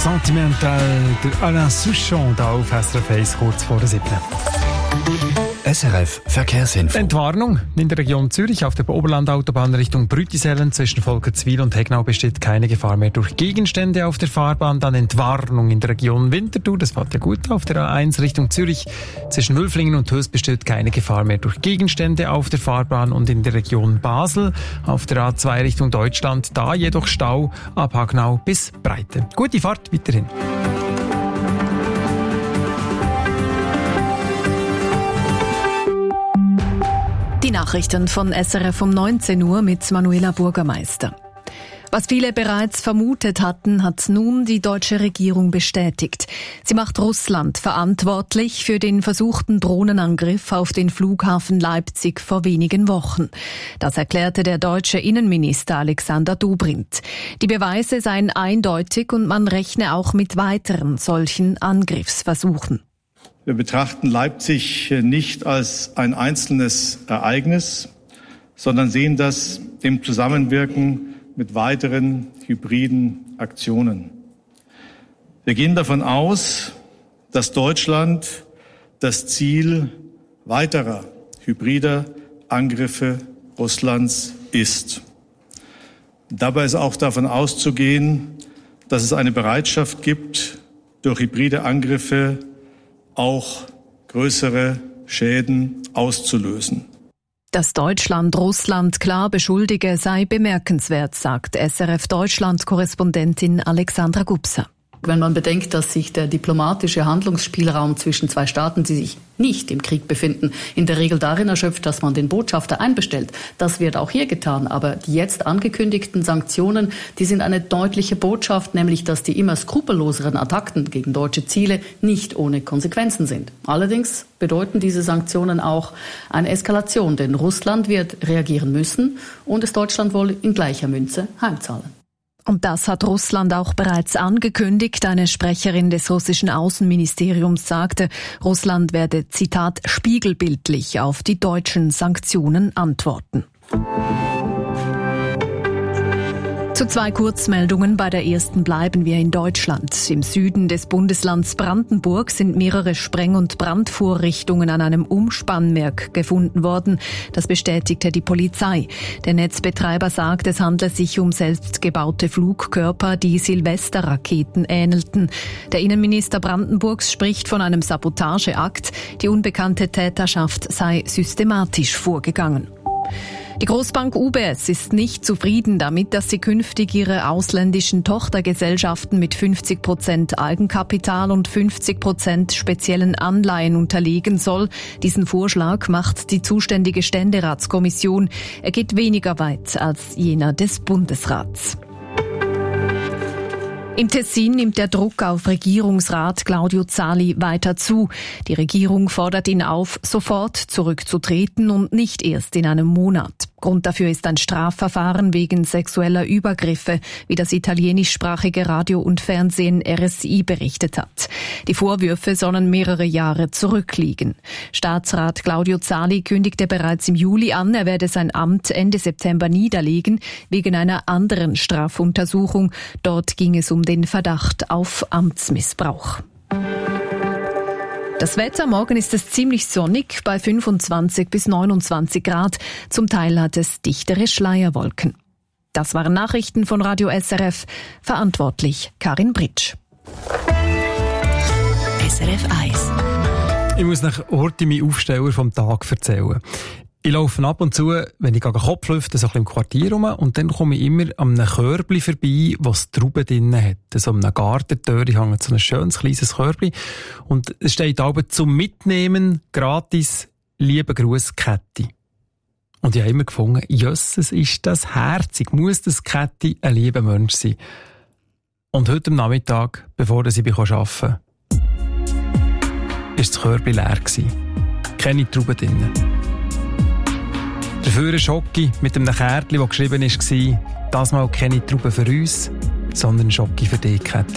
Sentimental de Alain Souchon da auf SRF 1 kurz vor der 7. SRF Verkehrsinfo. Entwarnung. In der Region Zürich auf der Oberlandautobahn Richtung Brütisellen zwischen Volkertswil und Hegnau besteht keine Gefahr mehr durch Gegenstände auf der Fahrbahn. Dann Entwarnung in der Region Winterthur. Das fährt ja gut auf der A1 Richtung Zürich. Zwischen Wülflingen und Höchst besteht keine Gefahr mehr durch Gegenstände auf der Fahrbahn. Und in der Region Basel auf der A2 Richtung Deutschland. Da jedoch Stau ab Hagnau bis Breite. Gute Fahrt weiterhin. Die Nachrichten von SRF um 19 Uhr mit Manuela Burgermeister. Was viele bereits vermutet hatten, hat nun die deutsche Regierung bestätigt. Sie macht Russland verantwortlich für den versuchten Drohnenangriff auf den Flughafen Leipzig vor wenigen Wochen. Das erklärte der deutsche Innenminister Alexander Dobrindt. Die Beweise seien eindeutig und man rechne auch mit weiteren solchen Angriffsversuchen. Wir betrachten Leipzig nicht als ein einzelnes Ereignis, sondern sehen das im Zusammenwirken mit weiteren hybriden Aktionen. Wir gehen davon aus, dass Deutschland das Ziel weiterer hybrider Angriffe Russlands ist. Dabei ist auch davon auszugehen, dass es eine Bereitschaft gibt, durch hybride Angriffe auch größere Schäden auszulösen. Dass Deutschland Russland klar beschuldige, sei bemerkenswert, sagt SRF-Deutschland-Korrespondentin Alexandra Gubser. Wenn man bedenkt, dass sich der diplomatische Handlungsspielraum zwischen zwei Staaten, die sich nicht im Krieg befinden, in der Regel darin erschöpft, dass man den Botschafter einbestellt. Das wird auch hier getan. Aber die jetzt angekündigten Sanktionen, die sind eine deutliche Botschaft, nämlich dass die immer skrupelloseren Attacken gegen deutsche Ziele nicht ohne Konsequenzen sind. Allerdings bedeuten diese Sanktionen auch eine Eskalation, denn Russland wird reagieren müssen und es Deutschland wohl in gleicher Münze heimzahlen. Und das hat Russland auch bereits angekündigt. Eine Sprecherin des russischen Außenministeriums sagte, Russland werde, Zitat, spiegelbildlich auf die deutschen Sanktionen antworten. Zu zwei Kurzmeldungen. Bei der ersten bleiben wir in Deutschland. Im Süden des Bundeslands Brandenburg sind mehrere Spreng- und Brandvorrichtungen an einem Umspannwerk gefunden worden. Das bestätigte die Polizei. Der Netzbetreiber sagt, es handle sich um selbstgebaute Flugkörper, die Silvesterraketen ähnelten. Der Innenminister Brandenburgs spricht von einem Sabotageakt. Die unbekannte Täterschaft sei systematisch vorgegangen. Die Großbank UBS ist nicht zufrieden damit, dass sie künftig ihre ausländischen Tochtergesellschaften mit 50% Eigenkapital und 50% speziellen Anleihen unterlegen soll. Diesen Vorschlag macht die zuständige Ständeratskommission. Er geht weniger weit als jener des Bundesrats. Im Tessin nimmt der Druck auf Regierungsrat Claudio Zali weiter zu. Die Regierung fordert ihn auf, sofort zurückzutreten und nicht erst in einem Monat. Grund dafür ist ein Strafverfahren wegen sexueller Übergriffe, wie das italienischsprachige Radio und Fernsehen RSI berichtet hat. Die Vorwürfe sollen mehrere Jahre zurückliegen. Staatsrat Claudio Zali kündigte bereits im Juli an, er werde sein Amt Ende September niederlegen, wegen einer anderen Strafuntersuchung. Dort ging es um den Verdacht auf Amtsmissbrauch. Das Wetter, morgen ist es ziemlich sonnig bei 25 bis 29 Grad. Zum Teil hat es dichtere Schleierwolken. Das waren Nachrichten von Radio SRF. Verantwortlich Karin Britsch. SRF 1. Ich muss nach heute meinen Aufsteller vom Tag erzählen. Ich laufe ab und zu, wenn ich Kopf lüfte, so ein bisschen im Quartier rum und dann komme ich immer an einem Körbli vorbei, das Trauben drin hat. So an einer Gartentür hängt so ein schönes kleines Körbli und es steht aber zum Mitnehmen gratis «Liebe Gruß Käthi». Und ich habe immer gefunden, jösses, ist das herzig, muss das Käthi ein lieber Mensch sein. Und heute am Nachmittag, bevor ich arbeiten konnte, war das Körbli leer gewesen. Keine Trauben drin. Dafür ein Schocki mit einem Kärtchen, das geschrieben war, das mal keine Trauben für uns, sondern ein Schocki für dich, Käthi.